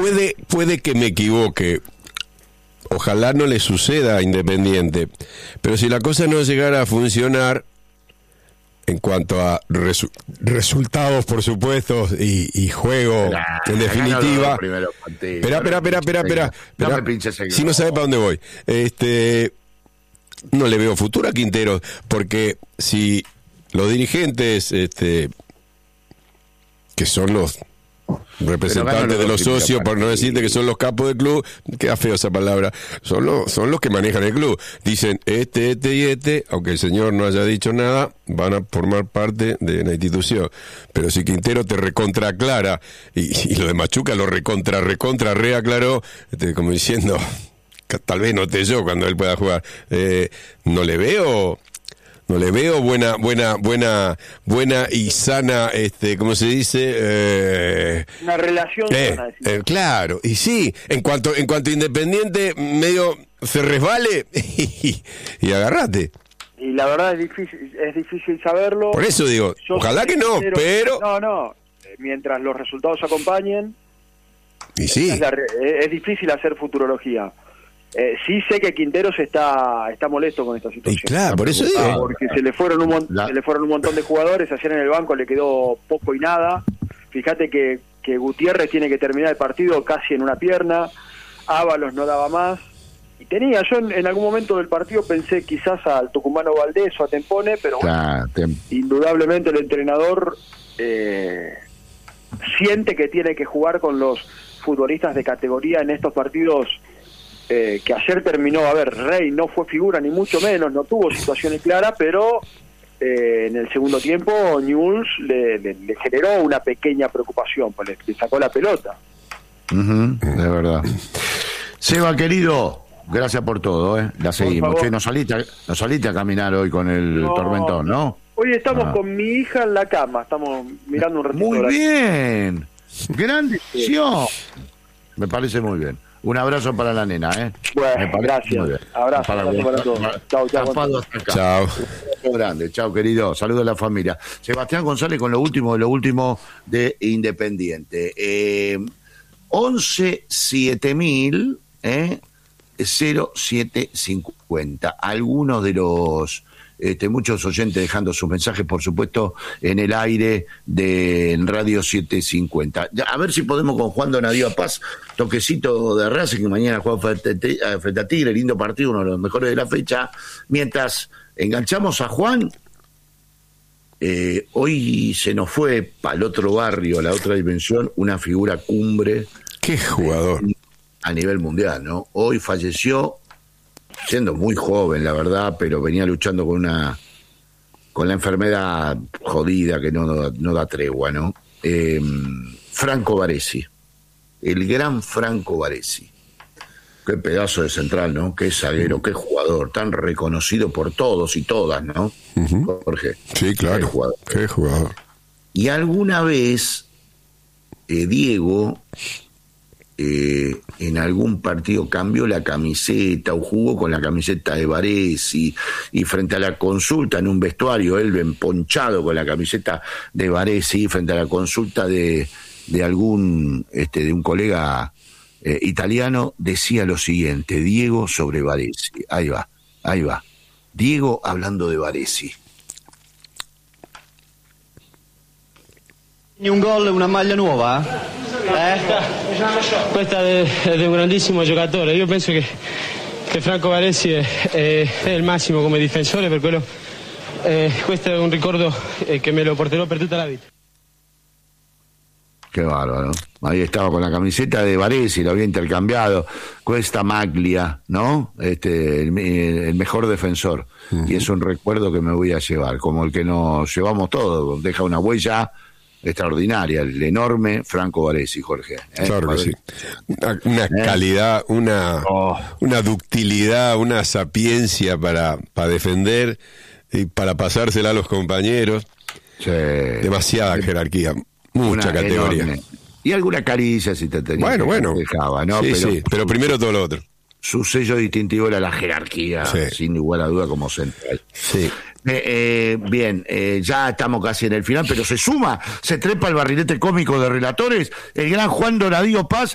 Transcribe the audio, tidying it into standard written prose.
puede que me equivoque. Ojalá no le suceda a Independiente. Pero si la cosa no llegara a funcionar, en cuanto a resultados, por supuesto, y juego, en definitiva. Espera. Si no sabe para dónde voy. No le veo futuro a Quinteros, porque si los dirigentes, que son los representantes de los socios, por no decirte que son los capos del club, queda feo esa palabra, son los que manejan el club, dicen aunque el señor no haya dicho nada, van a formar parte de la institución. Pero si Quintero te recontraclara y lo de Machuca lo reaclaró, como diciendo, tal vez noté yo cuando él pueda jugar, no le veo buena y sana, ¿cómo se dice? Una relación sana, claro, y sí, en cuanto a Independiente medio se resbale y agarrate. Y la verdad es difícil saberlo. Por eso digo, ojalá que no, pero mientras los resultados acompañen, y sí, es difícil hacer futurología. Sí sé que Quinteros está molesto con esta situación. Y claro, por eso digo. Porque se le fueron un montón de jugadores, ayer en el banco le quedó poco y nada. Fíjate que Gutiérrez tiene que terminar el partido casi en una pierna, Ábalos no daba más. Y yo en algún momento del partido pensé quizás al tucumano Valdés o a Tempone, pero indudablemente el entrenador siente que tiene que jugar con los futbolistas de categoría en estos partidos. Que ayer terminó, Rey no fue figura ni mucho menos, no tuvo situaciones claras, pero en el segundo tiempo Newell's le generó una pequeña preocupación, pues le sacó la pelota. De verdad. Seba, querido, gracias por todo, la seguimos. Che, no saliste a caminar hoy con el tormentón, ¿no? Hoy estamos con mi hija en la cama, estamos mirando un ratito. Muy bien, gran decisión. Me parece muy bien. Un abrazo para la nena, Bueno, gracias. Abrazo para todos. Chao. Chao. Grande, chao, querido. Saludos a la familia. Sebastián González con lo último de Independiente. 11-7000, 0750. Algunos de los muchos oyentes dejando sus mensajes, por supuesto, en el aire de Radio 750. A ver si podemos con Juan Donadío Paz, toquecito de Racing, que mañana juega frente a Tigre, lindo partido, uno de los mejores de la fecha. Mientras enganchamos a Juan, hoy se nos fue para el otro barrio, a la otra dimensión, una figura cumbre. ¡Qué jugador! A nivel mundial, ¿no? Hoy falleció siendo muy joven, la verdad, pero venía luchando con la enfermedad jodida que no da tregua, ¿no? Franco Baresi, el gran Franco Baresi. Qué pedazo de central, ¿no? Qué zaguero, qué jugador, tan reconocido por todos y todas, ¿no? Jorge. Sí, claro. Qué jugador. Y alguna vez, Diego, en algún partido cambió la camiseta o jugó con la camiseta de Baresi, y frente a la consulta en un vestuario, él emponchado con la camiseta de Baresi, frente a la consulta de algún de un colega italiano, decía lo siguiente: Diego sobre Baresi. Ahí va. Diego hablando de Baresi. Un gol, una maglia nuova? Questa è di un grandissimo giocatore. Io penso che Franco Baresi è il massimo come difensore, per quello questo è un ricordo che me lo porterò per tutta la vita. Qué bárbaro. Ahí estaba con la camiseta de Baresi, lo había intercambiado. Cuesta Maglia, ¿no? El mejor defensor. Y es un recuerdo que me voy a llevar, como el que nos llevamos todos. Deja una huella extraordinaria, el enorme Franco Baresi, Jorge. Claro que sí. Una calidad, una ductilidad, una sapiencia para defender y para pasársela a los compañeros. Sí. Demasiada jerarquía. Mucha categoría. Enorme. Y alguna caricia si te tenía. Bueno. Dejaba, ¿no? Sí, pero primero todo lo otro. Su sello distintivo era la jerarquía, sí, sin igual a duda, como central. Sí. Bien, ya estamos casi en el final, pero se trepa el barrilete cómico de relatores, el gran Juan Donadío Paz,